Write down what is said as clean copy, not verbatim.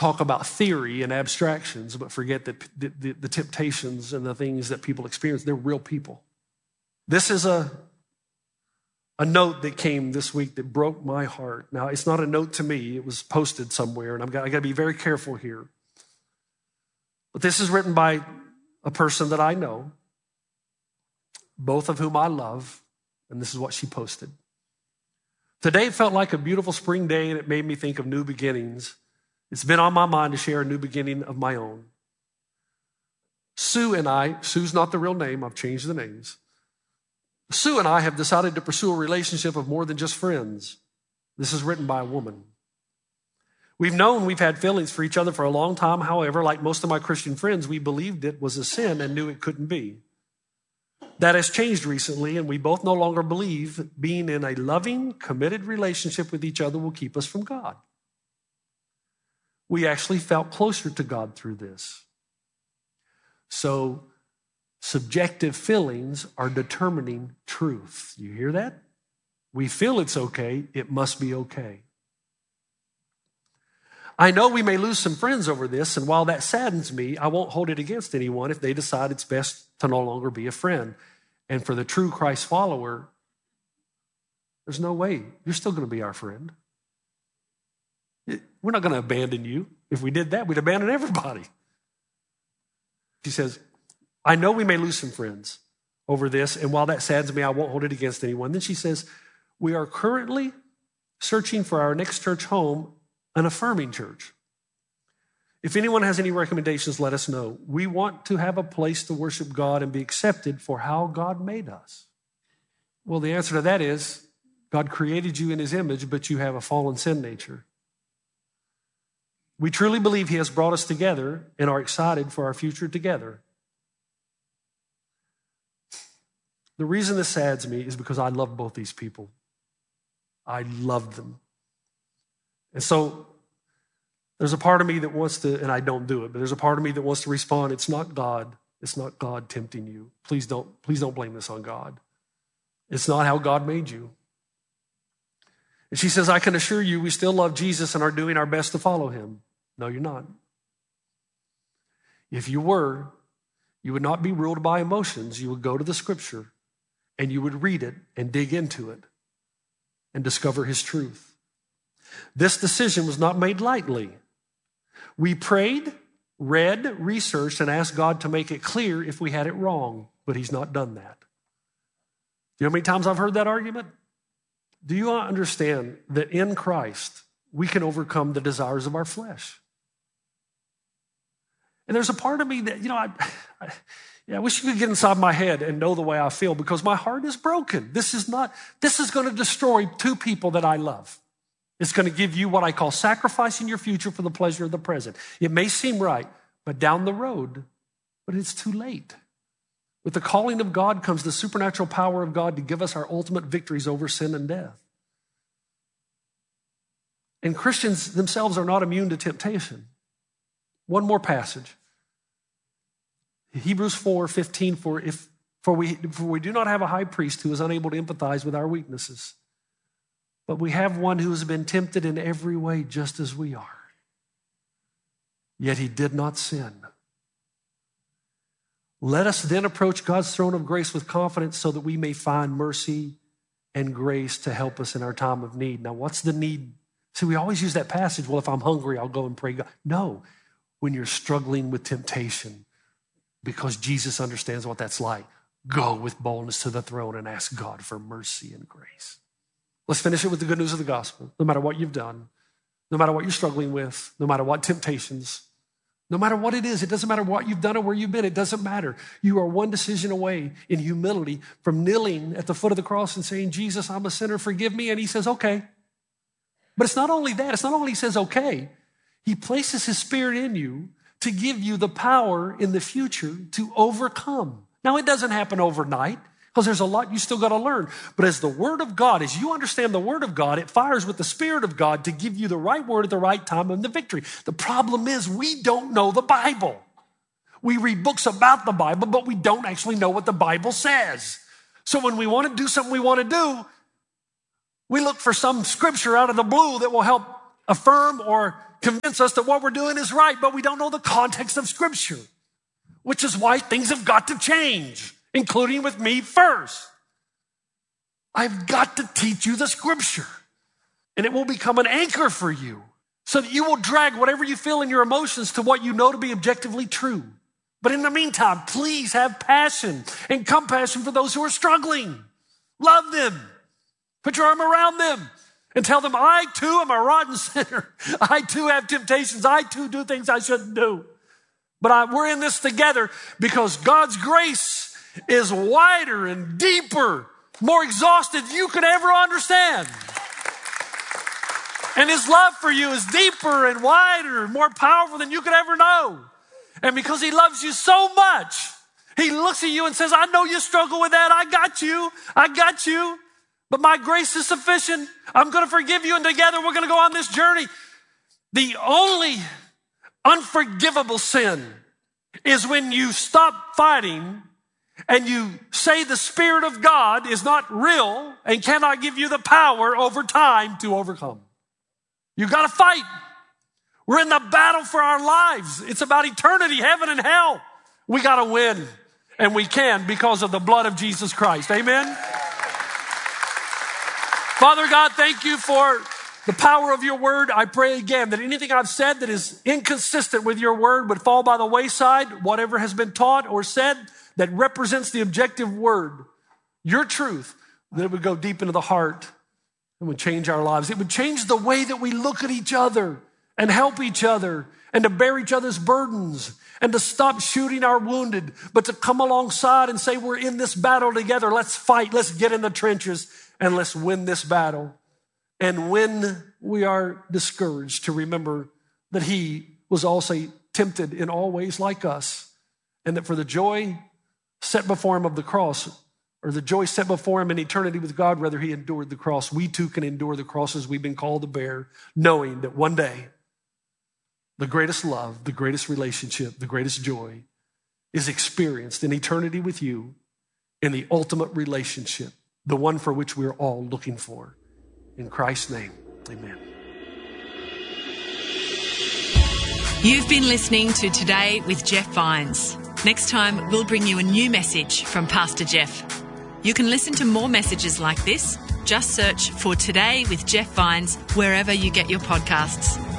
talk about theory and abstractions, but forget that the temptations and the things that people experience, they're real people. This is a note that came this week that broke my heart. Now, it's not a note to me. It was posted somewhere, and I got to be very careful here. But this is written by a person that I know, both of whom I love, and this is what she posted. Today felt like a beautiful spring day, and it made me think of new beginnings. It's been on my mind to share a new beginning of my own. Sue and I, Sue's not the real name, I've changed the names. Sue and I have decided to pursue a relationship of more than just friends. This is written by a woman. We've had feelings for each other for a long time. However, like most of my Christian friends, we believed it was a sin and knew it couldn't be. That has changed recently, and we both no longer believe being in a loving, committed relationship with each other will keep us from God. We actually felt closer to God through this. So, subjective feelings are determining truth. You hear that? We feel it's okay, it must be okay. I know we may lose some friends over this, and while that saddens me, I won't hold it against anyone if they decide it's best to no longer be a friend. And for the true Christ follower, there's no way. You're still going to be our friend. We're not going to abandon you. If we did that, we'd abandon everybody. She says, I know we may lose some friends over this, and while that saddens me, I won't hold it against anyone. Then she says, we are currently searching for our next church home, an affirming church. If anyone has any recommendations, let us know. We want to have a place to worship God and be accepted for how God made us. Well, the answer to that is, God created you in his image, but you have a fallen sin nature. We truly believe he has brought us together and are excited for our future together. The reason this saddens me is because I love both these people. I love them. And so there's a part of me that wants to, and I don't do it, but there's a part of me that wants to respond, it's not God. It's not God tempting you. Please don't blame this on God. It's not how God made you. And she says, I can assure you we still love Jesus and are doing our best to follow him. No, you're not. If you were, you would not be ruled by emotions. You would go to the scripture and you would read it and dig into it and discover his truth. This decision was not made lightly. We prayed, read, researched, and asked God to make it clear if we had it wrong, but he's not done that. Do you know how many times I've heard that argument? Do you understand that in Christ, we can overcome the desires of our flesh? And there's a part of me that, I wish you could get inside my head and know the way I feel, because my heart is broken. This is going to destroy two people that I love. It's going to give you what I call sacrificing your future for the pleasure of the present. It may seem right, but down the road, but it's too late. With the calling of God comes the supernatural power of God to give us our ultimate victories over sin and death. And Christians themselves are not immune to temptation. One more passage. Hebrews 4:15, for we do not have a high priest who is unable to empathize with our weaknesses, but we have one who has been tempted in every way just as we are. Yet he did not sin. Let us then approach God's throne of grace with confidence so that we may find mercy and grace to help us in our time of need. Now, what's the need? See, we always use that passage, well, if I'm hungry, I'll go and pray God. No, when you're struggling with temptation, because Jesus understands what that's like, go with boldness to the throne and ask God for mercy and grace. Let's finish it with the good news of the gospel. No matter what you've done, no matter what you're struggling with, no matter what temptations, no matter what it is, it doesn't matter what you've done or where you've been, it doesn't matter. You are one decision away in humility from kneeling at the foot of the cross and saying, Jesus, I'm a sinner, forgive me. And he says, okay. But it's not only that. It's not only he says, okay. He places his spirit in you to give you the power in the future to overcome. Now, it doesn't happen overnight because there's a lot you still got to learn. But as the word of God, as you understand the word of God, it fires with the spirit of God to give you the right word at the right time and the victory. The problem is we don't know the Bible. We read books about the Bible, but we don't actually know what the Bible says. So when we want to do something we want to do, we look for some scripture out of the blue that will help affirm or convince us that what we're doing is right, but we don't know the context of Scripture, which is why things have got to change, including with me first. I've got to teach you the Scripture, and it will become an anchor for you so that you will drag whatever you feel in your emotions to what you know to be objectively true. But in the meantime, please have passion and compassion for those who are struggling. Love them. Put your arm around them and tell them, I too am a rotten sinner. I too have temptations. I too do things I shouldn't do. But we're in this together because God's grace is wider and deeper, more exhaustive than you could ever understand. And his love for you is deeper and wider, more powerful than you could ever know. And because he loves you so much, he looks at you and says, I know you struggle with that. I got you. I got you. But my grace is sufficient. I'm going to forgive you. And together we're going to go on this journey. The only unforgivable sin is when you stop fighting and you say the Spirit of God is not real and cannot give you the power over time to overcome. You got to fight. We're in the battle for our lives. It's about eternity, heaven and hell. We got to win, and we can because of the blood of Jesus Christ. Amen. Father God, thank you for the power of your word. I pray again that anything I've said that is inconsistent with your word would fall by the wayside. Whatever has been taught or said that represents the objective word, your truth, that it would go deep into the heart and would change our lives. It would change the way that we look at each other and help each other and to bear each other's burdens and to stop shooting our wounded, but to come alongside and say, we're in this battle together. Let's fight. Let's get in the trenches and let's win this battle. And when we are discouraged, to remember that he was also tempted in all ways like us, and that for the joy set before him of the cross, or the joy set before him in eternity with God, rather he endured the cross. We too can endure the crosses we've been called to bear, knowing that one day the greatest love, the greatest relationship, the greatest joy is experienced in eternity with you in the ultimate relationship, the one for which we're all looking for. In Christ's name, amen. You've been listening to Today with Jeff Vines. Next time, we'll bring you a new message from Pastor Jeff. You can listen to more messages like this. Just search for Today with Jeff Vines wherever you get your podcasts.